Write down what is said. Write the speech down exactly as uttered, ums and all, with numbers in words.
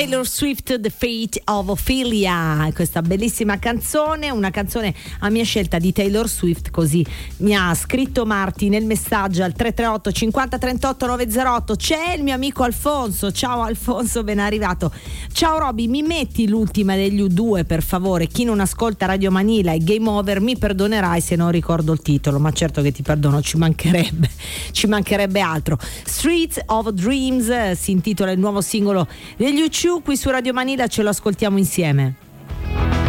Taylor Swift, The Fate of Ophelia, questa bellissima canzone, una canzone a mia scelta di Taylor Swift, così mi ha scritto Marti nel messaggio al tre tre otto cinquanta trentotto novecentotto. C'è il mio amico Alfonso, ciao Alfonso, ben arrivato. Ciao Roby, mi metti l'ultima degli U due per favore, chi non ascolta Radio Manila e Game Over mi perdonerai se non ricordo il titolo, ma certo che ti perdono, ci mancherebbe, ci mancherebbe altro. Streets of Dreams si intitola il nuovo singolo degli U due, qui su Radio Manila, ce lo ascoltiamo insieme.